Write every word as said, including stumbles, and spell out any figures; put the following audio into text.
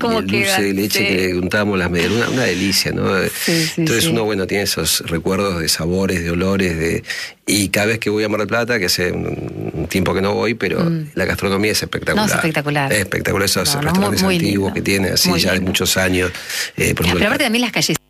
¿Cómo y el dulce queda? de leche Sí. que le untábamos las medialunas, una delicia, ¿no? Sí, sí, Entonces sí. uno, bueno, tiene esos recuerdos de sabores, de olores, de y cada vez que voy a Mar del Plata, que hace un, un tiempo que no voy, pero Mm. la gastronomía es espectacular. No, es espectacular. Es espectacular esos No, no, restaurantes muy- muy antiguos lindo. que tienen así Muy ya de lindo. muchos años. Eh, por ejemplo, Pero aparte también las calles